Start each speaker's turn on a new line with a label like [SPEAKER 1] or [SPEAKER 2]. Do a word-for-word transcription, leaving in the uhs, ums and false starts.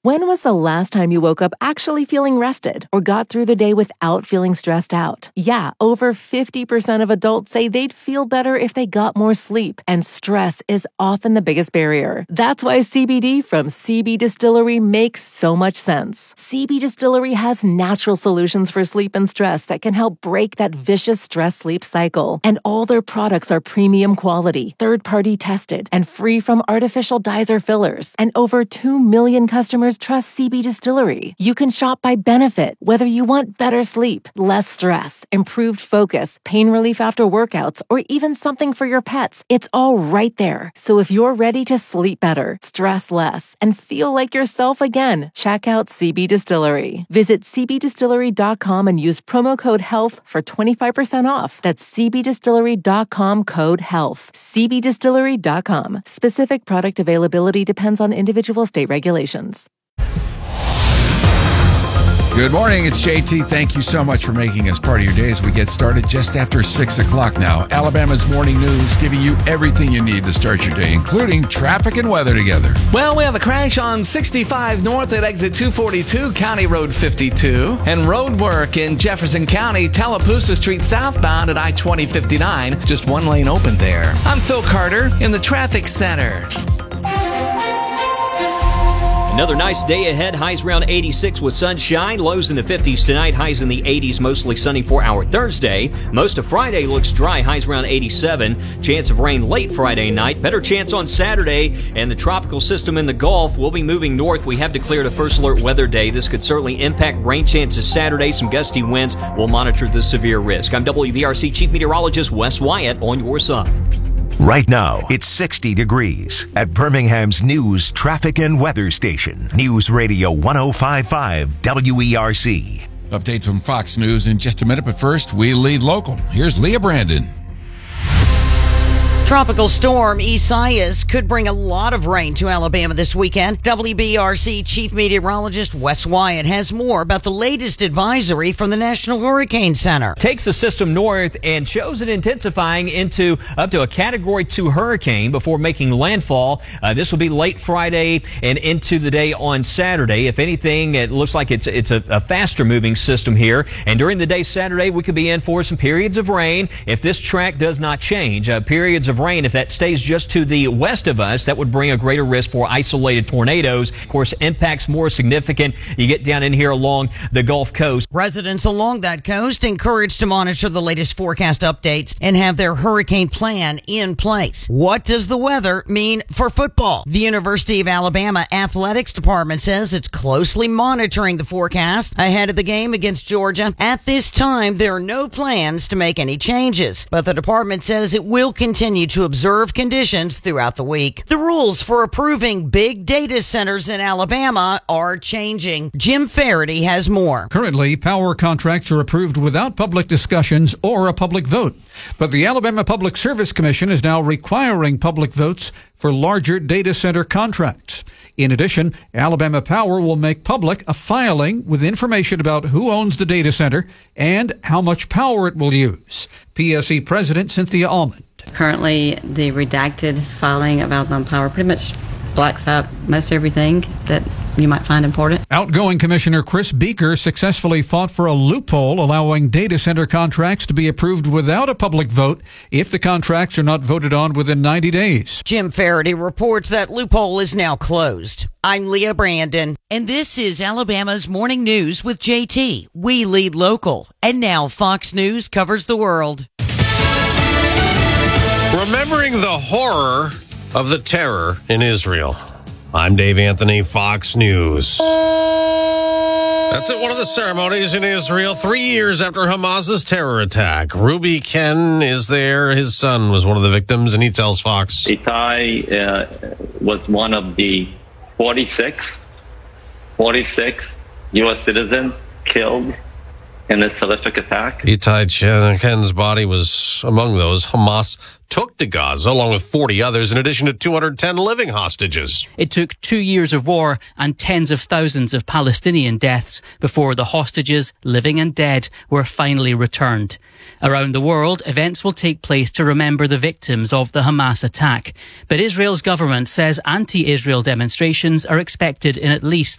[SPEAKER 1] When was the last time you woke up actually feeling rested or got through the day without feeling stressed out? Yeah, over fifty percent of adults say they'd feel better if they got more sleep, and stress is often the biggest barrier. That's why C B D from C B Distillery makes so much sense. C B Distillery has natural solutions for sleep and stress that can help break that vicious stress-sleep cycle. And all their products are premium quality, third-party tested, and free from artificial dyes or fillers. And over two million customers trust C B Distillery. You can shop by benefit, whether you want better sleep, less stress, improved focus, pain relief after workouts, or even something for your pets. It's all right there. So if you're ready to sleep better, stress less, and feel like yourself again, check out C B Distillery. Visit c b distillery dot com and use promo code HEALTH for twenty-five percent off. That's c b distillery dot com code HEALTH. c b distillery dot com. Specific product availability depends on individual state regulations.
[SPEAKER 2] Good morning, it's J T. Thank you so much for making us part of your day as we get started just after six o'clock now. Alabama's Morning News, giving you everything you need to start your day, including traffic and weather together.
[SPEAKER 3] Well, we have a crash on sixty-five North at exit two forty-two, County Road fifty-two, and road work in Jefferson County, Tallapoosa Street southbound at I twenty fifty-nine. Just one lane open there. I'm Phil Carter in the traffic center.
[SPEAKER 4] Another nice day ahead. Highs around eighty-six with sunshine. Lows in the fifties tonight. Highs in the eighties. Mostly sunny for our Thursday. Most of Friday looks dry. Highs around eighty-seven. Chance of rain late Friday night. Better chance on Saturday. And the tropical system in the Gulf will be moving north. We have declared a first alert weather day. This could certainly impact rain chances Saturday. Some gusty winds. We'll monitor the severe risk. I'm W B R C Chief Meteorologist Wes Wyatt on your side.
[SPEAKER 5] Right now, it's sixty degrees at Birmingham's News, Traffic, and Weather Station. News Radio one oh five point five W E R C.
[SPEAKER 2] Update from Fox News in just a minute, but first, we lead local. Here's Leah Brandon.
[SPEAKER 6] Tropical storm Isaias could bring a lot of rain to Alabama this weekend. W B R C Chief Meteorologist Wes Wyatt has more about the latest advisory from the National Hurricane Center.
[SPEAKER 4] Takes the system north and shows it intensifying into up to a Category two hurricane before making landfall. Uh, this will be late Friday and into the day on Saturday. If anything, it looks like it's it's a, a faster moving system here. And during the day Saturday, we could be in for some periods of rain if this track does not change. Uh, periods of rain, if that stays just to the west of us, that would bring a greater risk for isolated tornadoes. Of course, impacts more significant. You get down in here along the Gulf Coast.
[SPEAKER 6] Residents along that coast encouraged to monitor the latest forecast updates and have their hurricane plan in place. What does the weather mean for football? The University of Alabama Athletics Department says it's closely monitoring the forecast ahead of the game against Georgia. At this time, there are no plans to make any changes, but the department says it will continue to observe conditions throughout the week. The rules for approving big data centers in Alabama are changing. Jim Faraday has more.
[SPEAKER 7] Currently, power contracts are approved without public discussions or a public vote. But the Alabama Public Service Commission is now requiring public votes for larger data center contracts. In addition, Alabama Power will make public a filing with information about who owns the data center and how much power it will use. P S C President Cynthia Almond.
[SPEAKER 8] Currently, the redacted filing of Alabama Power pretty much blacks out most everything that you might find important.
[SPEAKER 7] Outgoing Commissioner Chris Beaker successfully fought for a loophole allowing data center contracts to be approved without a public vote if the contracts are not voted on within ninety days.
[SPEAKER 6] Jim Faraday reports that loophole is now closed. I'm Leah Brandon, and this is Alabama's Morning News with J T. We lead local, and now Fox News covers the world.
[SPEAKER 9] Remembering the horror of the terror in Israel. I'm Dave Anthony, Fox News. That's at one of the ceremonies in Israel, three years after Hamas's terror attack. Ruby Ken is there. His son was one of the victims, and he tells Fox.
[SPEAKER 10] Itai uh, was one of the forty-six, forty-six U S citizens killed in this horrific attack.
[SPEAKER 9] Itai Ken's body was among those Hamas took to Gaza, along with forty others, in addition to two hundred ten living hostages.
[SPEAKER 11] It took two years of war and tens of thousands of Palestinian deaths before the hostages, living and dead, were finally returned. Around the world, events will take place to remember the victims of the Hamas attack. But Israel's government says anti-Israel demonstrations are expected in at least